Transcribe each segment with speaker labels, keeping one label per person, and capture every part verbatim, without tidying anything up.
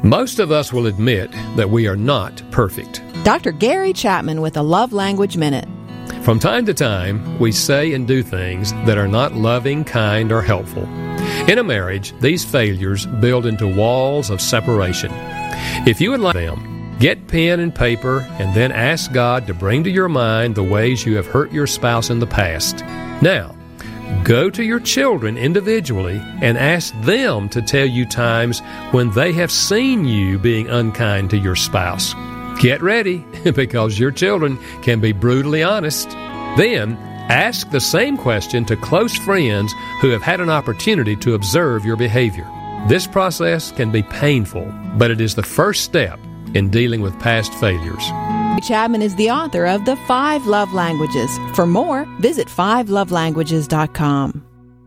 Speaker 1: Most of us will admit that we are not perfect.
Speaker 2: Doctor Gary Chapman with a Love Language Minute.
Speaker 1: From time to time, we say and do things that are not loving, kind, or helpful. In a marriage, these failures build into walls of separation. If you would like them, get pen and paper and then ask God to bring to your mind the ways you have hurt your spouse in the past. Now, go to your children individually and ask them to tell you times when they have seen you being unkind to your spouse. Get ready, because your children can be brutally honest. Then, ask the same question to close friends who have had an opportunity to observe your behavior. This process can be painful, but it is the first step in dealing with past failures.
Speaker 2: Chapman is the author of The Five Love Languages. For more, visit five love languages dot com.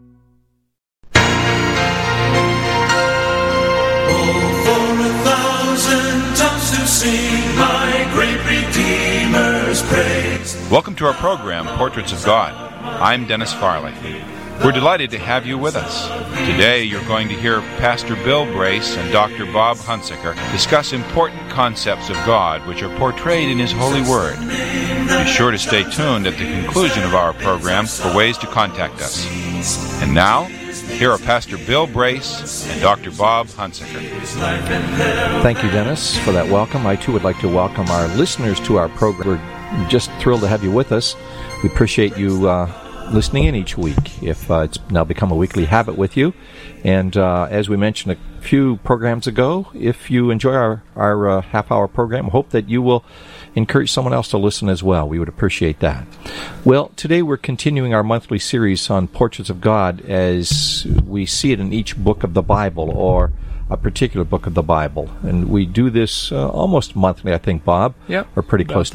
Speaker 2: Sing my great Redeemer's praise.
Speaker 3: Welcome to our program, Portraits of God. I'm Dennis Farley. We're delighted to have you with us. Today you're going to hear Pastor Bill Brace and Doctor Bob Hunsaker discuss important concepts of God which are portrayed in His holy Word. Be sure to stay tuned at the conclusion of our program for ways to contact us. And now, here are Pastor Bill Brace and Doctor Bob Hunsaker.
Speaker 4: Thank you, Dennis, for that welcome. I, too, would like to welcome our listeners to our program. We're just thrilled to have you with us. We appreciate you uh, listening in each week, if uh, it's now become a weekly habit with you. And uh, as we mentioned a few programs ago, if you enjoy our, our uh, half-hour program, I hope that you will encourage someone else to listen as well. We would appreciate that. Well, today we're continuing our monthly series on Portraits of God as we see it in each book of the Bible or a particular book of the Bible. And we do this uh, almost monthly, I think, Bob.
Speaker 1: Yep.
Speaker 4: We're pretty close